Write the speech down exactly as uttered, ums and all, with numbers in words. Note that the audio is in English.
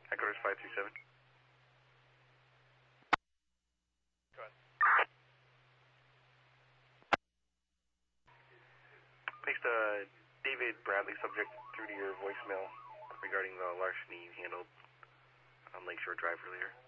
Headquarters five three seven. Go ahead. Placed uh, David Bradley subject through to your voicemail regarding the larceny you handled on Lakeshore Drive earlier.